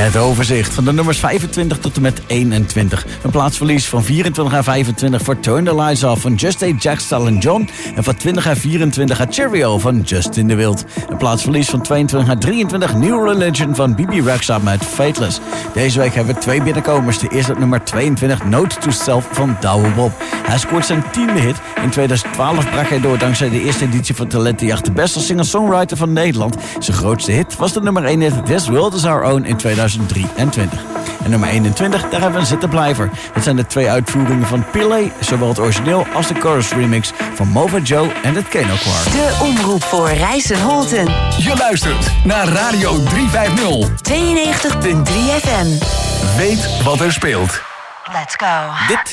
Het overzicht van de nummers 25 tot en met 21. Een plaatsverlies van 24 naar 25 voor Turn the Lights Off van Just A. Jack, Stalin John. En van 20 naar 24 gaat Cheerio van Justin de Wild. Een plaatsverlies van 22 naar 23 New Religion van Bibi Rexha met Fateless. Deze week hebben we 2 binnenkomers. De eerste op nummer 22 Note to Self van Douwe Bob. Hij scoort zijn 10e hit. In 2012 brak hij door dankzij de eerste editie van Talentenjacht de beste singer-songwriter van Nederland. Zijn grootste hit was de nummer 1 hit This World Is Our Own in 2023. En nummer 21, daar hebben we een zittenblijver. Het zijn de 2 uitvoeringen van Pillay, zowel het origineel als de chorus remix van Mova Joe en het Keno Choir. De omroep voor Rijssen-Holten. Je luistert naar Radio 350. 92.3 FM. Weet wat er speelt. Let's go. Dit